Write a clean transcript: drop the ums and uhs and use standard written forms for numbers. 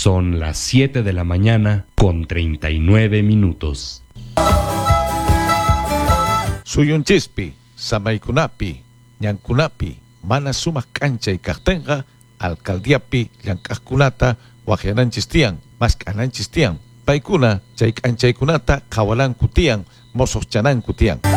Son las 7 de la mañana con 39 minutos. Suyunchispi, samaykunapi, ñankunapi, mana sumas cancha y cartenga, alcaldiapi, llankaskunata, wajiananchistian, maskananchistian, paikuna, chay canchaykunata, kawalan kutian, mosos chanan kutian.